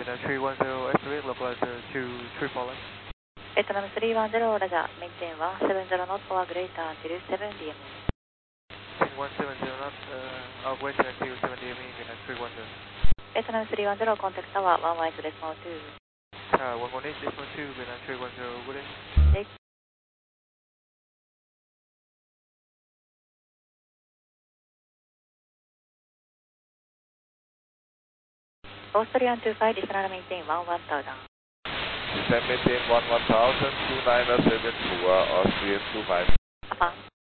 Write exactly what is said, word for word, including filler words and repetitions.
Vietnam three one zero, estimate localizer two three four left. ベトナムスリーワンゼロラジャー、メインテンはセブンゼロノットはグレーターティルセブンディーエム。 one seven zero knot, uh, outgoing to N T U seven D M E, Vietnam three one zero. ベトナムスリーワンゼロ、コンタクトはワンワンエイトデシモルツー。 Uh, one one eight decimal two, Vietnam three one zero, good day. でオーストリアンツーファイ、ディショナルメインテンワンワンタウダウン。 Descend maintain one one thousand, two niner seven four, Austrian two five. アファン。